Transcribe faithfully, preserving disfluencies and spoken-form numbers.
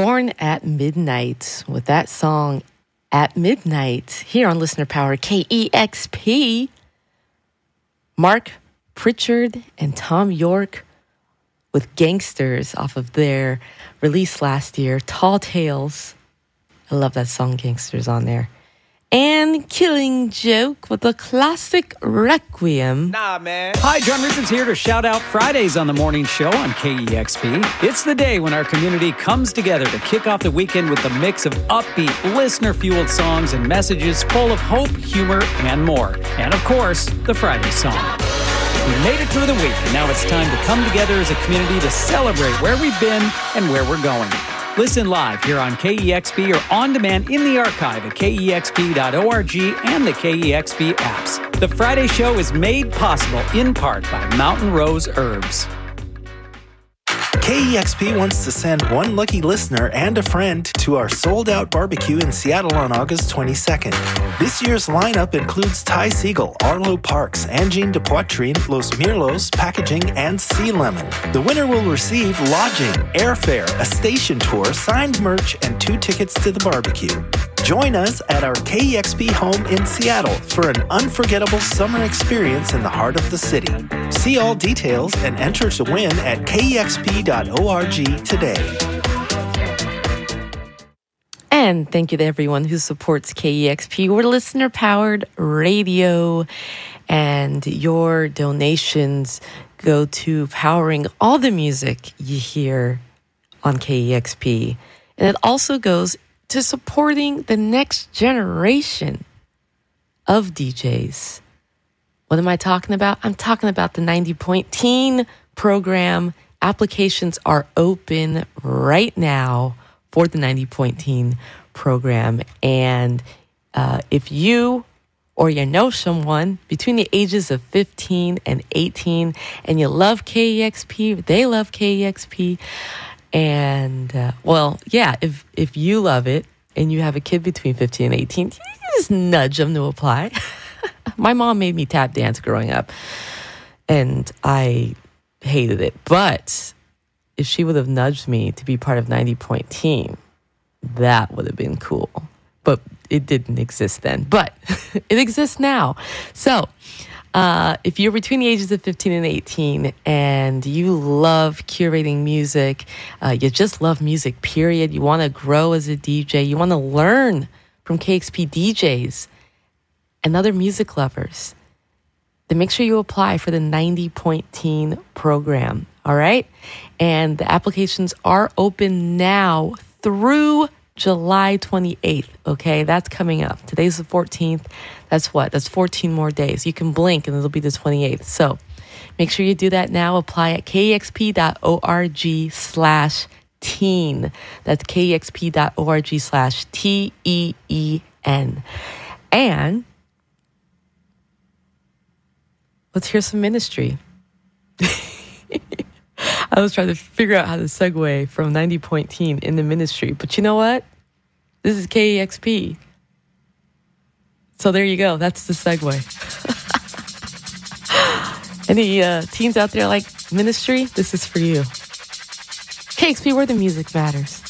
Born at Midnight with that song At Midnight here on Listener Power K E X P. Mark Pritchard and Tom York with Gangsters off of their release last year, Tall Tales. I love that song, Gangsters, on there. And Killing Joke with the classic Requiem. Nah, man. Hi, John Richards here to shout out Fridays on the morning show on K E X P. It's the day when our community comes together to kick off the weekend with a mix of upbeat, listener-fueled songs and messages full of hope, humor, and more. And, of course, the Friday song. We made it through the week, and now it's time to come together as a community to celebrate where we've been and where we're going. Listen live here on K E X P or on demand in the archive at K E X P dot org and the K E X P apps. The Friday show is made possible in part by Mountain Rose Herbs. K E X P wants to send one lucky listener and a friend to our sold-out barbecue in Seattle on August twenty-second. This year's lineup includes Ty Siegel, Arlo Parks, Angine de Poitrine, Los Mirlos, Packaging, and Sea Lemon. The winner will receive lodging, airfare, a station tour, signed merch, and two tickets to the barbecue. Join us at our K E X P home in Seattle for an unforgettable summer experience in the heart of the city. See all details and enter to win at K E X P dot org today. And thank you to everyone who supports K E X P. We're listener-powered radio, and your donations go to powering all the music you hear on K E X P. And it also goes to supporting the next generation of D Js. What am I talking about? I'm talking about the ninety point Teen program. Applications are open right now for the ninety point Teen program. And uh, if you or you know someone between the ages of fifteen and eighteen and you love K E X P, they love K E X P, and uh, well, yeah, if if you love it and you have a kid between fifteen and eighteen, you just nudge them to apply. My mom made me tap dance growing up, and I hated it. But if she would have nudged me to be part of ninety point Teen, that would have been cool. But it didn't exist then. But it exists now. So uh, if you're between the ages of fifteen and eighteen and you love curating music, uh, you just love music, period, you want to grow as a D J, you want to learn from K X P D Js and other music lovers, then make sure you apply for the ninety point Teen program, all right? And the applications are open now through July twenty-eighth, okay? That's coming up. Today's the fourteenth. That's what? That's fourteen more days. You can blink and it'll be the twenty-eighth. So make sure you do that now. Apply at K E X P dot org slash teen. That's K E X P dot org slash T E E N. And let's hear some ministry. I was trying to figure out how to segue from ninety point Teen into ministry. But you know what? This is K E X P. So there you go. That's the segue. Any uh, teens out there like ministry? This is for you. K X P, where the music matters.